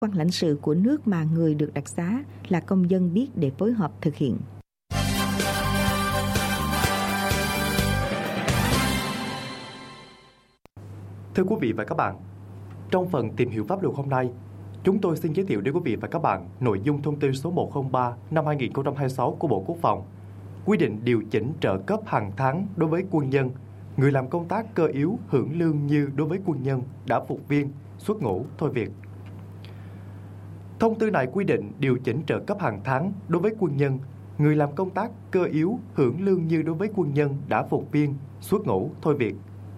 quan lãnh sự của nước mà người được đặc xá là công dân biết để phối hợp thực hiện. Thưa quý vị và các bạn, trong phần tìm hiểu pháp luật hôm nay, chúng tôi xin giới thiệu đến quý vị và các bạn nội dung thông tư số 103 năm 2026 của Bộ Quốc phòng, quy định điều chỉnh trợ cấp hàng tháng đối với quân nhân, người làm công tác cơ yếu hưởng lương như đối với quân nhân đã phục viên, xuất ngũ, thôi việc. Thông tư này quy định điều chỉnh trợ cấp hàng tháng đối với quân nhân, người làm công tác cơ yếu hưởng lương như đối với quân nhân đã phục viên, xuất ngũ, thôi việc.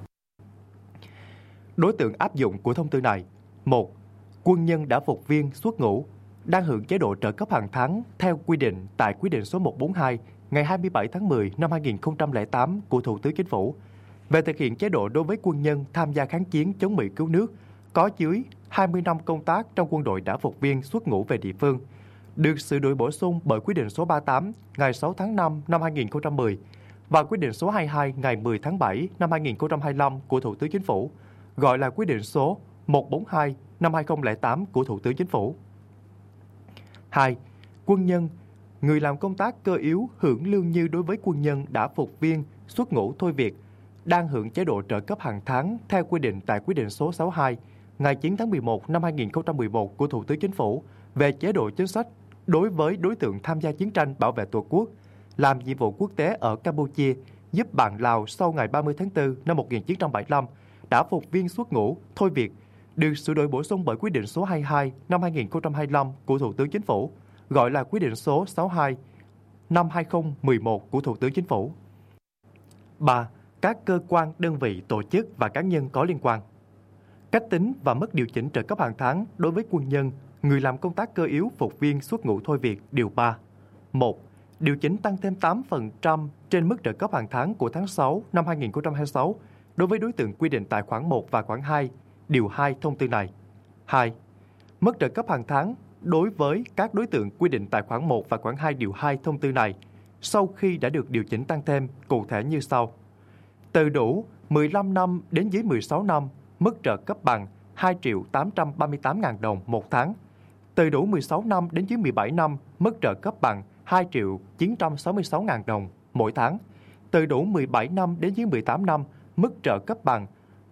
Đối tượng áp dụng của thông tư này: 1. Quân nhân đã phục viên, xuất ngũ, đang hưởng chế độ trợ cấp hàng tháng theo quy định tại quyết định số 142 ngày 27 tháng 10 năm 2008 của Thủ tướng Chính phủ về thực hiện chế độ đối với quân nhân tham gia kháng chiến chống Mỹ cứu nước có dưới 20 năm công tác trong quân đội đã phục viên, xuất ngũ về địa phương, được sửa đổi bổ sung bởi quyết định số 38 ngày 6 tháng 5 năm 2010 và quyết định số 22 ngày 10 tháng 7 năm 2025 của Thủ tướng Chính phủ, gọi là quyết định số 142 năm 2008 của Thủ tướng Chính phủ. 2. Quân nhân, người làm công tác cơ yếu hưởng lương như đối với quân nhân đã phục viên, xuất ngũ, thôi việc, đang hưởng chế độ trợ cấp hàng tháng theo quy định tại quyết định số 62 ngày 9 tháng 11 năm 2011 của Thủ tướng Chính phủ về chế độ chính sách đối với đối tượng tham gia chiến tranh bảo vệ Tổ quốc, làm nhiệm vụ quốc tế ở Campuchia, giúp bạn Lào sau ngày 30 tháng 4 năm 1975, đã phục viên, xuất ngũ, thôi việc, được sửa đổi bổ sung bởi quyết định số 22 năm 2025 của Thủ tướng Chính phủ, gọi là quyết định số 62 năm 2011 của Thủ tướng Chính phủ. 3. Các cơ quan, đơn vị, tổ chức và cá nhân có liên quan. Cách tính và mức điều chỉnh trợ cấp hàng tháng đối với quân nhân, người làm công tác cơ yếu, phục viên, xuất ngũ, thôi việc, điều 3. 1. Điều chỉnh tăng thêm 8% trên mức trợ cấp hàng tháng của tháng 6 năm 2026 đối với đối tượng quy định tại khoản 1 và khoản 2, điều 2 thông tư này. 2. Mức trợ cấp hàng tháng đối với các đối tượng quy định tại khoản 1 và khoản 2 điều 2 thông tư này sau khi đã được điều chỉnh tăng thêm cụ thể như sau. Từ đủ 15 năm đến dưới 16 năm, mức trợ cấp bằng 2.838.000 đồng một tháng. Từ đủ 16 năm đến dưới 17 năm, mức trợ cấp bằng 2.966.000 đồng mỗi tháng. Từ đủ 17 năm đến dưới 18 năm, mức trợ cấp bằng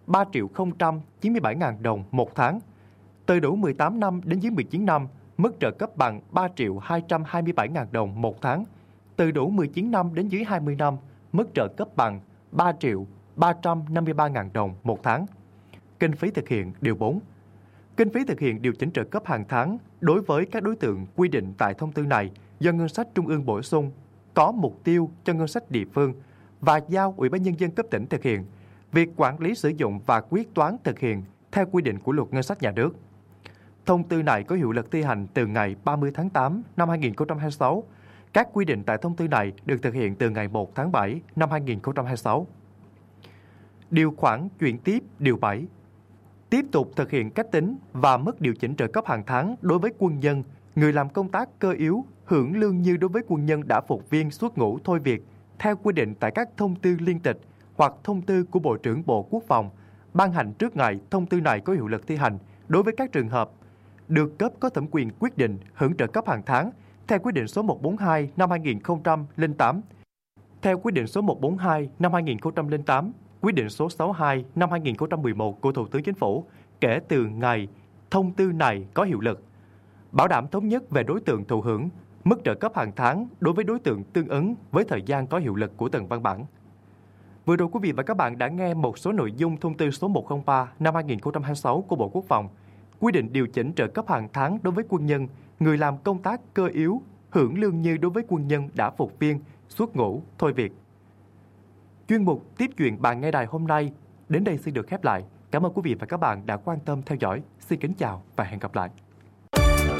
3.097.000 đồng một tháng. Từ đủ 18 năm đến dưới 19 năm, mức trợ cấp bằng 3.227.000 đồng một tháng. Từ đủ 19 năm đến dưới 20 năm, mức trợ cấp bằng 3.353.000 đồng một tháng. Kinh phí thực hiện điều 4. Kinh phí thực hiện điều chỉnh trợ cấp hàng tháng đối với các đối tượng quy định tại thông tư này do ngân sách trung ương bổ sung, có mục tiêu cho ngân sách địa phương và giao Ủy ban Nhân dân cấp tỉnh thực hiện. Việc quản lý sử dụng và quyết toán thực hiện theo quy định của Luật Ngân sách Nhà nước. Thông tư này có hiệu lực thi hành từ ngày 30 tháng 8 năm 2026. Các quy định tại thông tư này được thực hiện từ ngày 1 tháng 7 năm 2026. Điều khoản chuyển tiếp điều 7. Tiếp tục thực hiện cách tính và mức điều chỉnh trợ cấp hàng tháng đối với quân nhân, người làm công tác cơ yếu, hưởng lương như đối với quân nhân đã phục viên, xuất ngũ, thôi việc, theo quy định tại các thông tư liên tịch hoặc thông tư của Bộ trưởng Bộ Quốc phòng, ban hành trước ngày thông tư này có hiệu lực thi hành đối với các trường hợp được cấp có thẩm quyền quyết định hưởng trợ cấp hàng tháng theo quyết định số 142 năm 2008, theo quyết định số 142 năm 2008, quyết định số 62 năm 2011 của Thủ tướng Chính phủ kể từ ngày thông tư này có hiệu lực, bảo đảm thống nhất về đối tượng thụ hưởng, mức trợ cấp hàng tháng đối với đối tượng tương ứng với thời gian có hiệu lực của từng văn bản. Vừa rồi quý vị và các bạn đã nghe một số nội dung thông tư số 103 năm 2026 của Bộ Quốc phòng, quy định điều chỉnh trợ cấp hàng tháng đối với quân nhân, người làm công tác cơ yếu, hưởng lương như đối với quân nhân đã phục viên, xuất ngũ, thôi việc. Chuyên mục Tiếp chuyện bạn nghe đài hôm nay đến đây xin được khép lại. Cảm ơn quý vị và các bạn đã quan tâm theo dõi. Xin kính chào và hẹn gặp lại.